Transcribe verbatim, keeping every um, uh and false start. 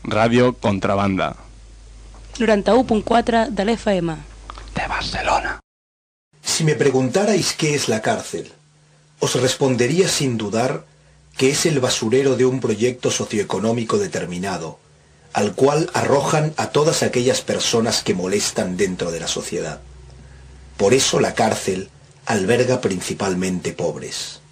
Ràdio Contrabanda. noranta-u punt quatre de l'F M. De Barcelona. Si me preguntarais qué es la cárcel, os respondería sin dudar que es el basurero de un proyecto socioeconómico determinado, al cual arrojan a todas aquellas personas que molestan dentro de la sociedad. Por eso la cárcel alberga principalmente pobres.